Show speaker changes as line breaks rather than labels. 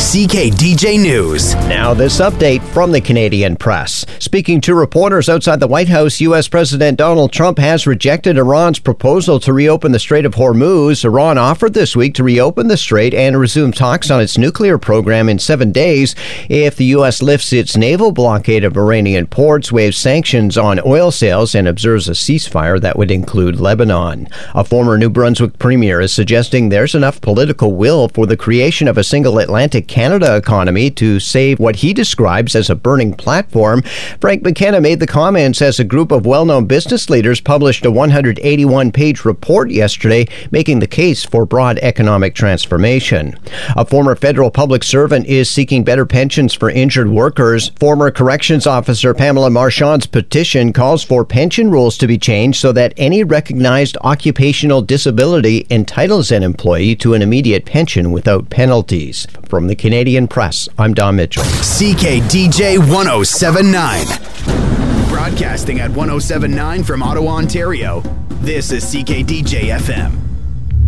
CKDJ News.
Now this update from the Canadian press. Speaking to reporters outside the White House, U.S. President Donald Trump has rejected Iran's proposal to reopen the Strait of Hormuz. Iran offered this week to reopen the strait and resume talks on its nuclear program in 7 days if the U.S. lifts its naval blockade of Iranian ports, waives sanctions on oil sales, and observes a ceasefire that would include Lebanon. A former New Brunswick premier is suggesting there's enough political will for the creation of a single Atlantic Canada economy to save what he describes as a burning platform. Frank McKenna made the comments as a group of well-known business leaders published a 181-page report yesterday making the case for broad economic transformation. A former federal public servant is seeking better pensions for injured workers. Former corrections officer Pamela Marchand's petition calls for pension rules to be changed so that any recognized occupational disability entitles an employee to an immediate pension without penalties. From the Canadian Press, I'm Don Mitchell.
CKDJ 1079. Broadcasting at 1079 from Ottawa, Ontario. This is CKDJ FM.